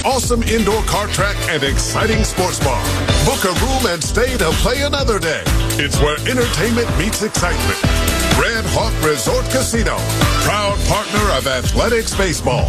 awesome indoor car track and exciting sports bar. Book a room and stay to play another day. It's where entertainment meets excitement. Red Hawk Resort Casino, proud partner of Athletics Baseball.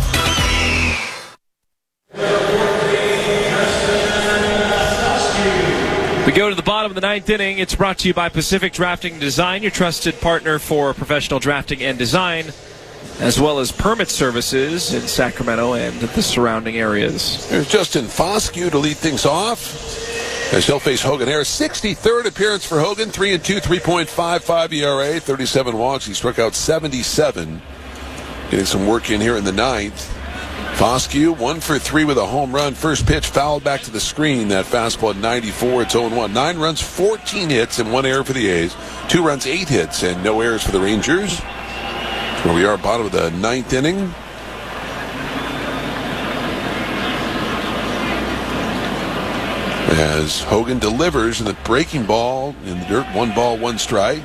We go to the bottom of the ninth inning. It's brought to you by Pacific Drafting and Design, your trusted partner for professional drafting and design, as well as permit services in Sacramento and the surrounding areas. There's Justin Foscue to lead things off as he'll face Hogan Harris. 63rd appearance for Hogan, 3-2, 3.55 ERA, 37 walks. He struck out 77. Getting some work in here in the ninth. Foscue, 1 for 3 with a home run. First pitch fouled back to the screen. That fastball at 94. It's 0-1. 9 runs, 14 hits, and 1 error for the A's. 2 runs, 8 hits, and no errors for the Rangers. Where we are, bottom of the ninth inning. As Hogan delivers in the breaking ball in the dirt. 1 ball, 1 strike.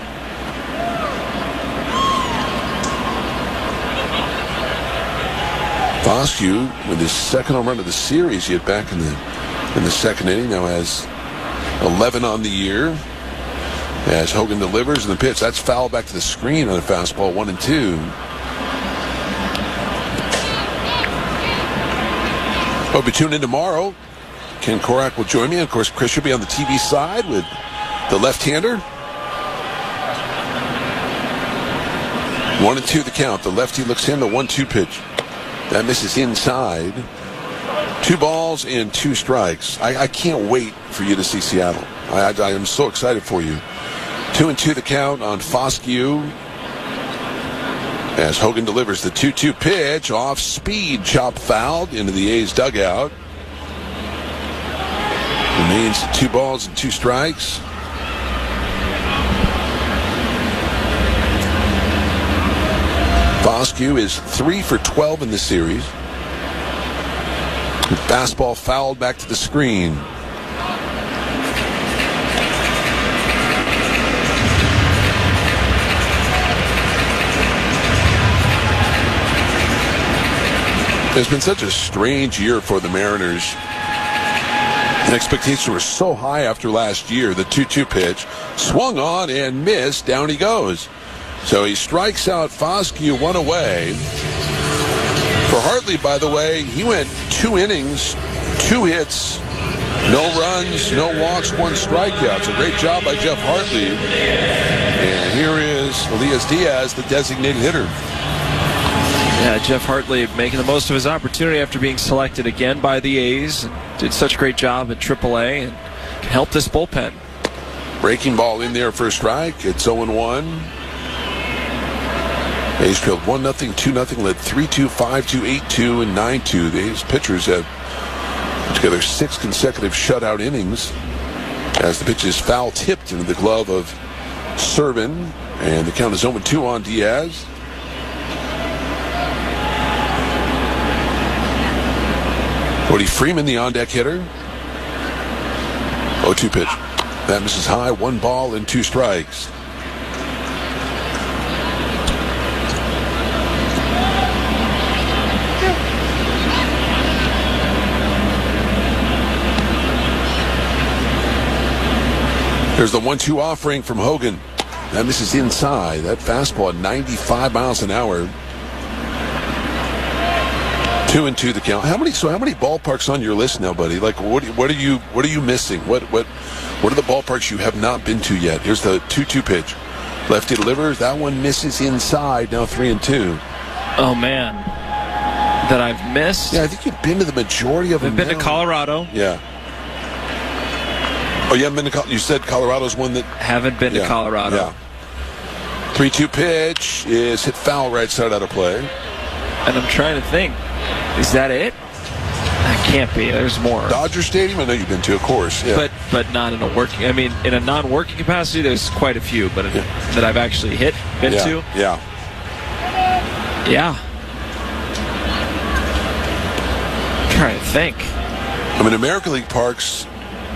Foscue, with his second home run of the series, yet back in the second inning, now has 11 on the year. As Hogan delivers in the pitch, that's foul back to the screen on a fastball, 1-2. Hope you tune in tomorrow. Ken Korak will join me. And of course, Chris will be on the TV side with the left-hander. 1-2 the count. The lefty looks in, the 1-2 pitch. That misses inside. 2 balls and 2 strikes. I can't wait for you to see Seattle. I am so excited for you. 2-2 the count on Foscue. As Hogan delivers the 2-2 pitch, off speed, chop fouled into the A's dugout. Remains 2 balls and 2 strikes. Foscue is 3 for 12 in the series. Fastball fouled back to the screen. It's been such a strange year for the Mariners. The expectations were so high after last year. The 2-2 pitch swung on and missed. Down he goes. So he strikes out Foscue, 1 away. For Hartley, by the way, he went 2 innings, 2 hits, no runs, no walks, 1 strikeout. It's a great job by Jeff Hartley. And here is Elias Diaz, the designated hitter. Yeah, Jeff Hartley making the most of his opportunity after being selected again by the A's. Did such a great job at AAA and can help this bullpen. Breaking ball in there for a strike. It's 0-1. A's trailed 1-0, 2-0, led 3-2, 5-2, 8-2, and 9-2. The A's pitchers have put together 6 consecutive shutout innings as the pitch is foul tipped into the glove of Servin, and the count is 0-2 on Diaz. Cody Freeman, the on-deck hitter. 0-2 pitch. That misses high. 1 ball and 2 strikes. There's the 1-2 offering from Hogan. That misses inside. That fastball at 95 miles an hour. 2-2 the count. How many ballparks on your list now, buddy? Like, what are you missing? What are the ballparks you have not been to yet? Here's the 2-2 pitch. Lefty delivers. That one misses inside. Now 3-2. Oh man, that I've missed. Yeah, I think you've been to the majority of them. I've been to Colorado. Yeah. Oh, you haven't been to. You said Colorado's one that. Haven't been to Colorado. Yeah. 3-2 pitch is hit foul right side out of play. And I'm trying to think. Is that it? That can't be. There's more. Dodger Stadium, I know you've been to, of course. Yeah. But not in a working. I mean, in a non-working capacity, there's quite a few. But that I've actually been to. Yeah. Yeah. I'm trying to think. I mean, American League parks.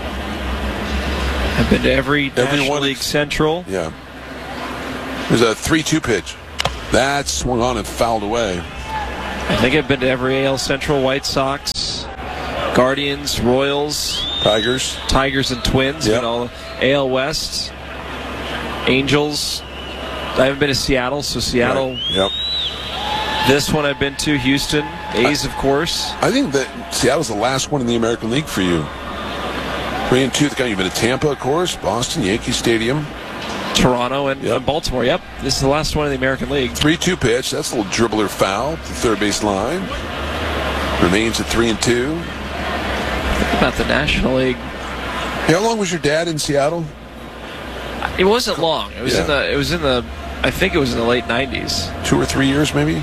I've been to every National League Central. Yeah. There's a 3-2 pitch. That swung on and fouled away. I think I've been to every AL Central, White Sox, Guardians, Royals, Tigers and Twins. Yep. AL West, Angels. I haven't been to Seattle, so Seattle. Right. Yep. This one I've been to. Houston, A's, of course. I think that Seattle's the last one in the American League for you. 3-2. You've been to Tampa, of course, Boston, Yankee Stadium, Toronto, and Baltimore. Yep, this is the last one in the American League. 3-2 pitch. That's a little dribbler foul to the third base line. Remains at 3-2. Think about the National League. How long was your dad in Seattle? It wasn't long. It was in the. I think it was in the late 90s. 2 or 3 years, maybe.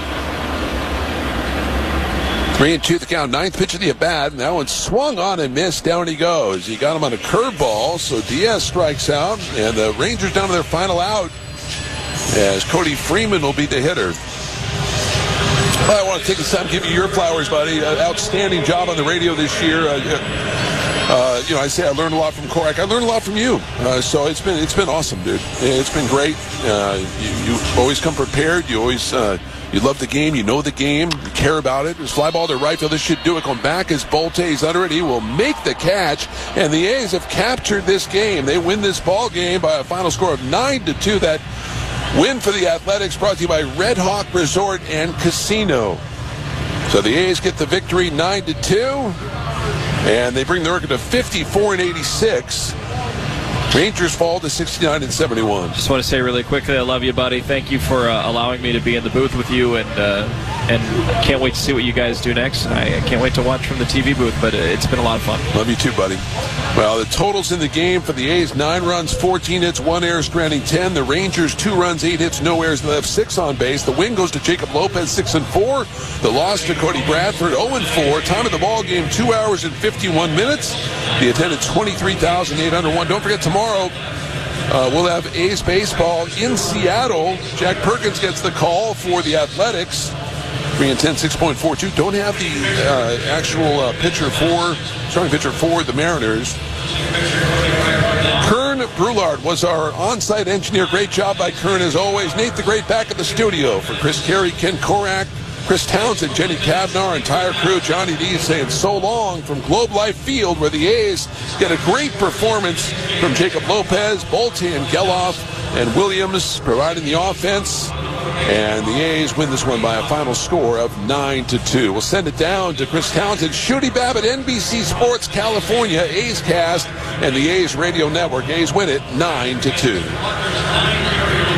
3-2 the count. Ninth pitch of the at-bat, and that one swung on and missed. Down he goes. He got him on a curveball, so Diaz strikes out, and the Rangers down to their final out as Cody Freeman will be the hitter. Well, I want to take this time to give you your flowers, buddy. Outstanding job on the radio this year. I say I learned a lot from Korak. I learned a lot from you. So it's been awesome, dude. It's been great. You always come prepared. You always you love the game. You know the game. You care about it. This fly ball to right field. This should do it. Going back is Bolte. He's under it. He will make the catch. And the A's have captured this game. They win this ball game by a final score of 9-2. That win for the Athletics brought to you by Red Hawk Resort and Casino. So the A's get the victory 9-2. And they bring the record to 54-86. Rangers fall to 69-71. Just want to say really quickly, I love you, buddy. Thank you for allowing me to be in the booth with you, and can't wait to see what you guys do next. And I can't wait to watch from the TV booth, but it's been a lot of fun. Love you too, buddy. Well, the totals in the game for the A's: 9 runs, 14 hits, 1 error, stranding 10. The Rangers: 2 runs, 8 hits, no errors, and they have 6 on base. The win goes to Jacob Lopez, 6-4. The loss to Cody Bradford, 0-4. Time of the ball game, 2 hours and 51 minutes. The attendance, 23,801. Don't forget, tomorrow we'll have A's baseball in Seattle. Jack Perkins gets the call for the Athletics. 3-10, 6.42. Don't have the actual starting pitcher for the Mariners. Kern Brulard was our on-site engineer. Great job by Kern as always. Nate the Great back at the studio. For Chris Carey, Ken Korak, Chris Townsend, Jenny Kavnar, entire crew, Johnny D saying so long from Globe Life Field, where the A's get a great performance from Jacob Lopez, Bolte, and Geloff, and Williams providing the offense. And the A's win this one by a final score of 9-2. We'll send it down to Chris Townsend, Shooty Babbitt, NBC Sports California, A's Cast, and the A's Radio Network. A's win it 9-2.